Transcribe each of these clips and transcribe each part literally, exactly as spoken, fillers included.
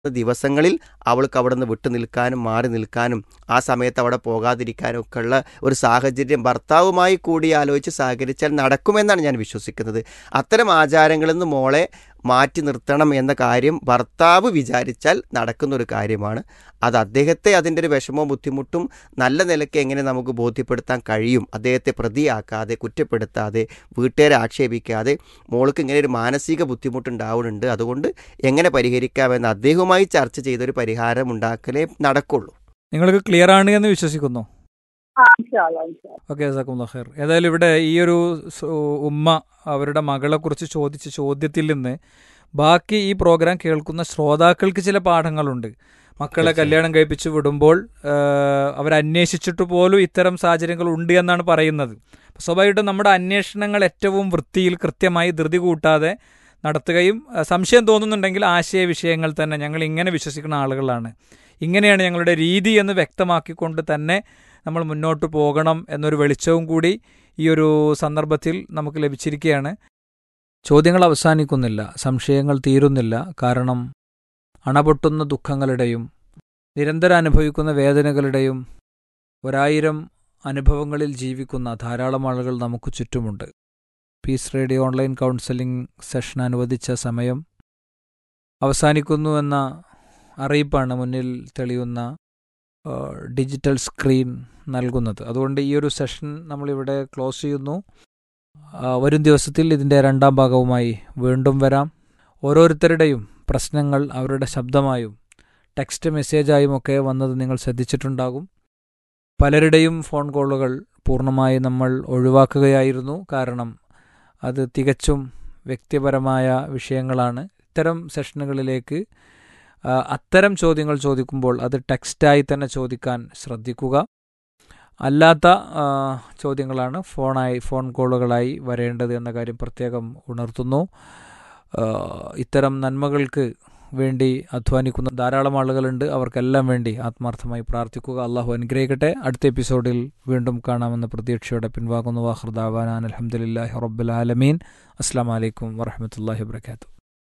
ദിവസങ്ങളിൽ അവൾക്ക് അവിടെ നിന്ന് വിട്ടു നിൽക്കാനും മാറി നിൽക്കാനും ആ സമയത്ത് അവിടെ പോകാതിരിക്കാനും ഒക്കെ ഉള്ള ഒരു സാഹചര്യം ഭർത്താവുമായി കൂടി ആലോചിച്ച് സഹകരിച്ചാൽ നടക്കുമെന്നാണ് ഞാൻ വിശ്വസിക്കുന്നത്. അത്തരം ആചാരങ്ങളിൽ നിന്ന് മോളെ മാറ്റി നിർത്തണം എന്ന കാര്യം ഭർത്താവ് വിചാരിച്ചാൽ നടക്കുന്ന ഒരു കാര്യമാണ്. അത് അദ്ദേഹത്തെ അതിൻ്റെ ഒരു വിഷമവും ബുദ്ധിമുട്ടും നല്ല നിലയ്ക്ക് എങ്ങനെ നമുക്ക് ബോധ്യപ്പെടുത്താൻ കഴിയും, അദ്ദേഹത്തെ പ്രതിയാക്കാതെ കുറ്റപ്പെടുത്താതെ വീട്ടുകാരെ ആക്ഷേപിക്കാതെ മോൾക്ക് ഇങ്ങനെ ഒരു മാനസിക ബുദ്ധിമുട്ടുണ്ടാവുന്നുണ്ട്, അതുകൊണ്ട് എങ്ങനെ പരിഹരിക്കാമെന്ന് അദ്ദേഹവുമായി ചർച്ച ചെയ്തൊരു പരിഹാരം ഉണ്ടാക്കലേ നടക്കുള്ളൂ. നിങ്ങൾക്ക് ക്ലിയർ ആണ് എന്ന് വിശ്വസിക്കുന്നു. ആ, ഇൻഷാ അല്ലാ, ഇൻഷാ അല്ലാ. ഓക്കെ, ജസാക്കുമുല്ലാഹ് ഖൈർ. ഏതായാലും ഇവിടെ ഈ ഒരു സ് ഉമ്മ അവരുടെ മകളെക്കുറിച്ച് ചോദിച്ച ചോദ്യത്തിൽ നിന്ന് ബാക്കി ഈ പ്രോഗ്രാം കേൾക്കുന്ന ശ്രോതാക്കൾക്ക് ചില പാഠങ്ങളുണ്ട്. മക്കളെ കല്യാണം കഴിപ്പിച്ച് വിടുമ്പോൾ അവരന്വേഷിച്ചിട്ട് പോലും ഇത്തരം സാഹചര്യങ്ങൾ ഉണ്ട് എന്നാണ് പറയുന്നത്. സ്വാഭാവികമായിട്ടും നമ്മുടെ അന്വേഷണങ്ങൾ ഏറ്റവും വൃത്തിയിൽ കൃത്യമായി ധൃതി കൂട്ടാതെ നടത്തുകയും സംശയം തോന്നുന്നുണ്ടെങ്കിൽ ആശയ വിഷയങ്ങൾ തന്നെ ഞങ്ങൾ ഇങ്ങനെ വിശ്വസിക്കുന്ന ആളുകളാണ്, ഇങ്ങനെയാണ് ഞങ്ങളുടെ രീതി എന്ന് വ്യക്തമാക്കിക്കൊണ്ട് തന്നെ നമ്മൾ മുന്നോട്ട് പോകണം എന്നൊരു വെളിച്ചവും കൂടി ഈ ഒരു സന്ദർഭത്തിൽ നമുക്ക് ലഭിച്ചിരിക്കുകയാണ്. ചോദ്യങ്ങൾ അവസാനിക്കുന്നില്ല, സംശയങ്ങൾ തീരുന്നില്ല. കാരണം അണപൊട്ടുന്ന ദുഃഖങ്ങളുടെയും നിരന്തരം അനുഭവിക്കുന്ന വേദനകളുടെയും ഒരായിരം അനുഭവങ്ങളിൽ ജീവിക്കുന്ന ധാരാളം ആളുകൾ നമുക്ക് ചുറ്റുമുണ്ട്. Piece radio online counselling session അനുവദിച്ച സമയം അവസാനിക്കുന്നു എന്ന അറിയിപ്പാണ് മുന്നിൽ തെളിയുന്ന ഡിജിറ്റൽ സ്ക്രീൻ നൽകുന്നത്. അതുകൊണ്ട് ഈ ഒരു സെഷൻ നമ്മളിവിടെ ക്ലോസ് ചെയ്യുന്നു. വരും ദിവസത്തിൽ ഇതിൻ്റെ രണ്ടാം ഭാഗവുമായി വീണ്ടും വരാം. ഓരോരുത്തരുടെയും പ്രശ്നങ്ങൾ അവരുടെ ശബ്ദമായും ടെക്സ്റ്റ് മെസ്സേജായും ഒക്കെ വന്നത് നിങ്ങൾ ശ്രദ്ധിച്ചിട്ടുണ്ടാകും. പലരുടെയും ഫോൺ കോളുകൾ പൂർണ്ണമായി നമ്മൾ ഒഴിവാക്കുകയായിരുന്നു. കാരണം അത് തികച്ചും വ്യക്തിപരമായ വിഷയങ്ങളാണ്. ഇത്തരം സെഷനുകളിലേക്ക് അത്തരം ചോദ്യങ്ങൾ ചോദിക്കുമ്പോൾ അത് ടെക്സ്റ്റായി തന്നെ ചോദിക്കാൻ ശ്രദ്ധിക്കുക. അല്ലാത്ത ചോദ്യങ്ങളാണ് ഫോണായി ഫോൺ കോളുകളായി വരേണ്ടത് എന്ന കാര്യം പ്രത്യേകം ഉണർത്തുന്നു. ഇത്തരം നന്മകൾക്ക് വേണ്ടി അധ്വാനിക്കുന്ന ധാരാളം ആളുകളുണ്ട്. അവർക്കെല്ലാം വേണ്ടി ആത്മാർത്ഥമായി പ്രാർത്ഥിക്കുക. അള്ളാഹു അനുഗ്രഹിക്കട്ടെ. അടുത്ത എപ്പിസോഡിൽ വീണ്ടും കാണാമെന്ന പ്രതീക്ഷയോടെ പിൻവാങ്ങുന്നു. വാഖിർ ദഅ്വാനാ അൽഹംദുലില്ലാഹി റബ്ബിൽ ആലമീൻ. അസ്സലാമു അലൈക്കും വറഹ്മത്തുള്ളാഹി വബറകാതുഹു.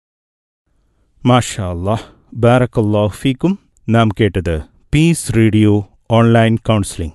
മാഷാ അല്ലാഹ്, ബാറക്കല്ലാഹു ഫീക്കും. നാം കേട്ടത് പീസ് റേഡിയോ ഓൺലൈൻ കൗൺസിലിംഗ്.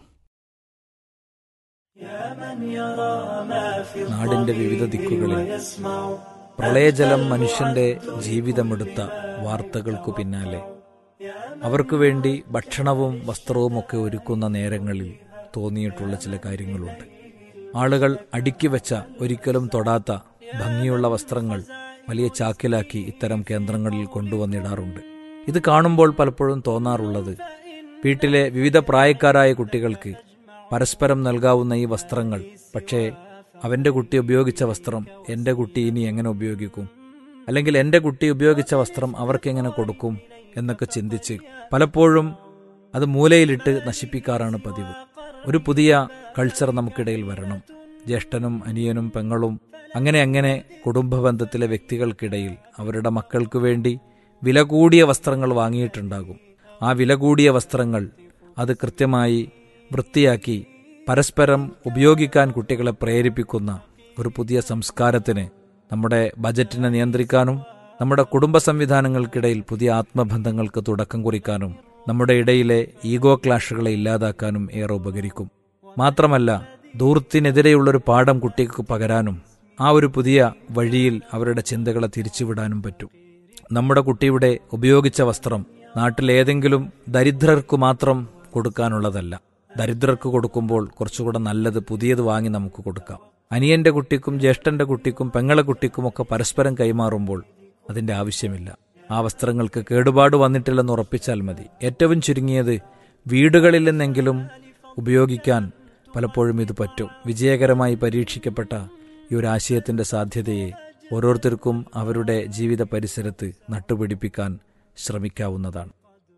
നാടിന്റെ വിവിധ ദിക്കുകളിൽ പ്രളയജലം മനുഷ്യന്റെ ജീവിതമെടുത്ത വാർത്തകൾക്കു പിന്നാലെ അവർക്കു വേണ്ടി ഭക്ഷണവും വസ്ത്രവുമൊക്കെ ഒരുക്കുന്ന നേരങ്ങളിൽ തോന്നിയിട്ടുള്ള ചില കാര്യങ്ങളുണ്ട്. ആളുകൾ അടുക്കി വെച്ച ഒരിക്കലും തൊടാത്ത ഭംഗിയുള്ള വസ്ത്രങ്ങൾ വലിയ ചാക്കിലാക്കി ഇത്തരം കേന്ദ്രങ്ങളിൽ കൊണ്ടുവന്നിടാറുണ്ട്. ഇത് കാണുമ്പോൾ പലപ്പോഴും തോന്നാറുള്ളത്, വീട്ടിലെ വിവിധ പ്രായക്കാരായ കുട്ടികൾക്ക് പരസ്പരം നൽകാവുന്ന ഈ വസ്ത്രങ്ങൾ, പക്ഷേ അവൻ്റെ കുട്ടി ഉപയോഗിച്ച വസ്ത്രം എൻ്റെ കുട്ടി ഇനി എങ്ങനെ ഉപയോഗിക്കും, അല്ലെങ്കിൽ എൻ്റെ കുട്ടി ഉപയോഗിച്ച വസ്ത്രം അവർക്കെങ്ങനെ കൊടുക്കും എന്നൊക്കെ ചിന്തിച്ച് പലപ്പോഴും അത് മൂലയിലിട്ട് നശിപ്പിക്കാറാണ് പതിവ്. ഒരു പുതിയ കൾച്ചർ നമുക്കിടയിൽ വരണം. ജ്യേഷ്ഠനും അനിയനും പെങ്ങളും അങ്ങനെ അങ്ങനെ കുടുംബബന്ധത്തിലെ വ്യക്തികൾക്കിടയിൽ അവരുടെ മക്കൾക്ക് വേണ്ടി വില കൂടിയ വസ്ത്രങ്ങൾ വാങ്ങിയിട്ടുണ്ടാകും. ആ വില കൂടിയ വസ്ത്രങ്ങൾ അത് കൃത്യമായി വൃത്തിയാക്കി പരസ്പരം ഉപയോഗിക്കാൻ കുട്ടികളെ പ്രേരിപ്പിക്കുന്ന ഒരു പുതിയ സംസ്കാരത്തിന് നമ്മുടെ ബജറ്റിനെ നിയന്ത്രിക്കാനും നമ്മുടെ കുടുംബ സംവിധാനങ്ങൾക്കിടയിൽ പുതിയ ആത്മബന്ധങ്ങൾക്ക് തുടക്കം കുറിക്കാനും നമ്മുടെ ഇടയിലെ ഈഗോ ക്ലാഷുകളെ ഇല്ലാതാക്കാനും ഏറെ ഉപകരിക്കും. മാത്രമല്ല, ധൂർത്തിനെതിരെയുള്ളൊരു പാഠം കുട്ടിക്ക് പകരാനും ആ ഒരു പുതിയ വഴിയിൽ അവരുടെ ചിന്തകളെ തിരിച്ചുവിടാനും പറ്റും. നമ്മുടെ കുട്ടിയുടെ ഉപയോഗിച്ച വസ്ത്രം നാട്ടിലേതെങ്കിലും ദരിദ്രർക്ക് മാത്രം കൊടുക്കാനുള്ളതല്ല. ദരിദ്രർക്ക് കൊടുക്കുമ്പോൾ കുറച്ചുകൂടെ നല്ലത് പുതിയത് വാങ്ങി നമുക്ക് കൊടുക്കാം. അനിയന്റെ കുട്ടിക്കും ജ്യേഷ്ഠന്റെ കുട്ടിക്കും പെങ്ങളെ കുട്ടിക്കുമൊക്കെ പരസ്പരം കൈമാറുമ്പോൾ അതിന്റെ ആവശ്യമില്ല. ആ വസ്ത്രങ്ങൾക്ക് കേടുപാട് വന്നിട്ടില്ലെന്ന് ഉറപ്പിച്ചാൽ മതി. ഏറ്റവും ചുരുങ്ങിയത് വീടുകളിൽ നിന്നെങ്കിലും ഉപയോഗിക്കാൻ പലപ്പോഴും ഇത് പറ്റും. വിജയകരമായി പരീക്ഷിക്കപ്പെട്ട ഈ ഒരു ആശയത്തിന്റെ സാധ്യതയെ ഓരോരുത്തർക്കും അവരുടെ ജീവിത പരിസരത്ത് നട്ടുപിടിപ്പിക്കാൻ ശ്രമിക്കാവുന്നതാണ്.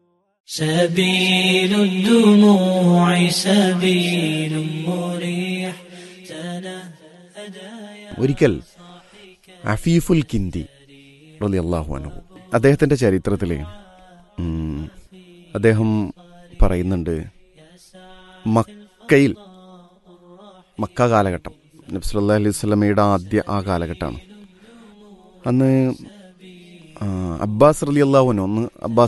سبيل الدموع سبيل مريح. ഒരിക്കൽ അഫീഫുൽ കിന്ദി റളിയല്ലാഹു അൻഹു അദ്ദേഹത്തിൻ്റെ ചരിത്രത്തിൽ അദ്ദേഹം പറയുന്നുണ്ട്, മക്കയിൽ മക്ക കാലഘട്ടം നബി സല്ലല്ലാഹു അലൈഹി വസല്ലമയുടെ ആദ്യ ആ കാലഘട്ടമാണ്. അന്ന് അബ്ബാസ് റളിയല്ലാഹു അൻഹു ഒന്ന് അബ്ബാസ്